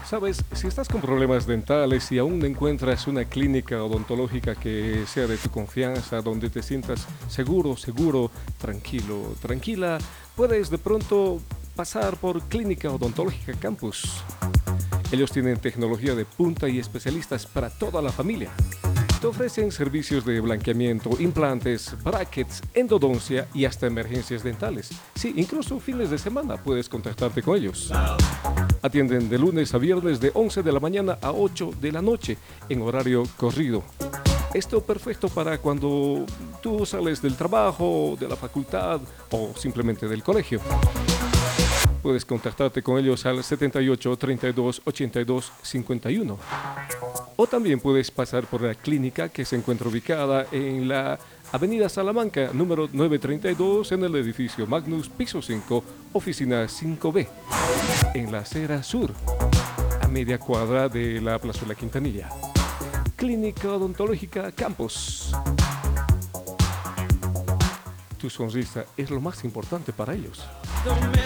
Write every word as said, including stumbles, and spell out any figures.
Sabes, si estás con problemas dentales y aún no encuentras una clínica odontológica que sea de tu confianza, donde te sientas seguro, seguro, tranquilo, tranquila, puedes de pronto pasar por Clínica Odontológica Campus. Ellos tienen tecnología de punta y especialistas para toda la familia. Te ofrecen servicios de blanqueamiento, implantes, brackets, endodoncia y hasta emergencias dentales. Sí, incluso fines de semana puedes contactarte con ellos. Atienden de lunes a viernes de once de la mañana a ocho de la noche en horario corrido. Esto perfecto para cuando tú sales del trabajo, de la facultad o simplemente del colegio. Puedes contactarte con ellos al setenta y ocho, treinta y dos, ochenta y dos, cincuenta y uno. O también puedes pasar por la clínica que se encuentra ubicada en la Avenida Salamanca, número novecientos treinta y dos, en el edificio Magnus, piso cinco, oficina cinco B, en la acera sur, a media cuadra de la Plazuela Quintanilla. Clínica Odontológica Campus. Tu sonrisa es lo más importante para ellos.